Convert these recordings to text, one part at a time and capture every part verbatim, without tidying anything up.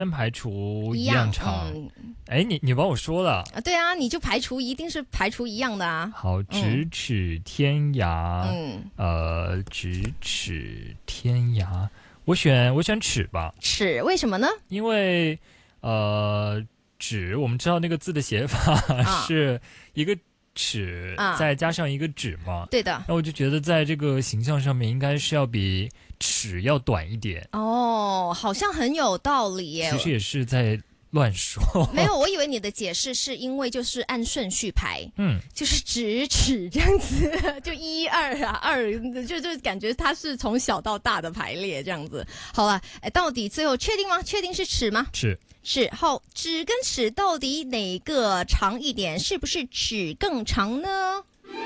跟排除一样长。哎、嗯，你你帮我说了啊？对啊，你就排除一定是排除一样的啊。 好，咫尺天涯，嗯，呃，咫尺天涯，我选我选尺吧。 尺为什么呢？ 因为呃，纸我们知道那个字的写法、啊、是一个尺、啊、再加上一个指嘛。 对的。 那我就觉得在这个形象上面应该是要比尺要短一点。 哦，好像很有道理耶。 其实也是在乱说。 没有，我以为你的解释是因为就是按顺序排， 嗯， 就是咫尺这样子，就一二啊二，就就感觉它是从小到大的排列这样子。好了，哎，到底最后确定吗？确定是尺吗？ 是。 是。好，指跟尺到底哪个长一点？是不是指更长呢？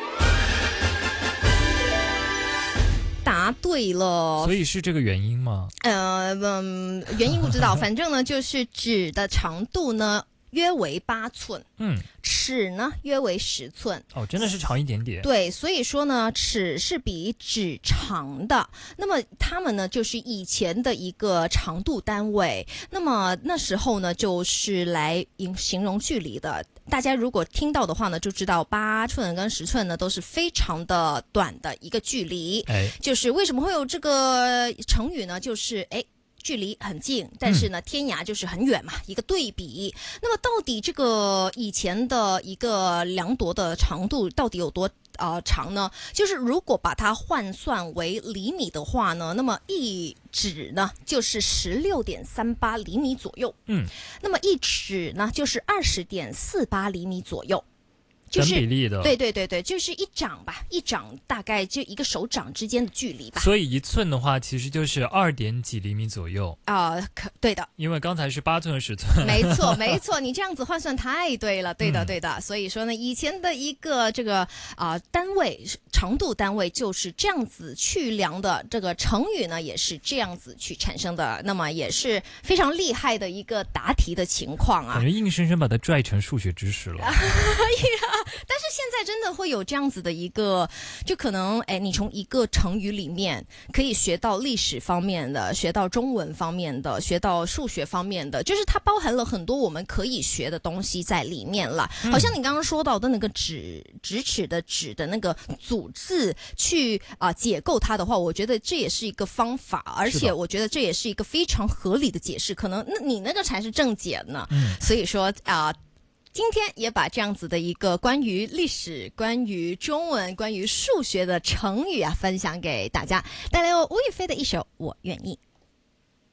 答对了。 所以是这个原因吗？ 呃，嗯，原因不知道，反正呢，就是指的长度呢约为八寸， 嗯， 尺呢约为十寸。 哦，真的是长一点点。 对，所以说呢，尺是比指长的。那么它们呢，就是以前的一个长度单位。那么那时候呢，就是来形容距离的。大家如果听到的话呢，就知道八寸跟十寸呢都是非常的短的一个距离。 哎， 就是为什么会有这个成语呢？就是哎。距离很近，但是呢，天涯就是很远嘛，嗯、一个对比。那么，到底这个以前的一个量度的长度到底有多呃长呢？就是如果把它换算为厘米的话呢，那么一指呢就是十六点三八厘米左右， 嗯， 那么一尺呢就是二十点四八厘米左右。就是等比例的， 对对对对，就是一掌吧，一掌大概就一个手掌之间的距离吧。 所以一寸的话，其实就是二点几厘米左右啊、呃，可对的， 因为刚才是八寸和十寸。 没错没错，你这样子换算太对了，对的对的。嗯、所以说呢，以前的一个这个啊、呃、单位长度单位就是这样子去量的，这个成语呢也是这样子去产生的，那么也是非常厉害的一个答题的情况啊， 感觉硬生生把它拽成数学知识了。 但是现在真的会有这样子的一个，就可能哎，你从一个成语里面可以学到历史方面的，学到中文方面的，学到数学方面的，就是它包含了很多我们可以学的东西在里面了。嗯、好像你刚刚说到的那个咫咫尺的咫的那个组字去啊、呃、解构它的话，我觉得这也是一个方法，而且我觉得这也是一个非常合理的解释。可能那你那个才是正解呢。嗯、所以说啊。呃今天也把这样子的一个关于历史、关于中文、关于数学的成语啊，分享给大家，带来我吴雨霏的一首《我愿意》。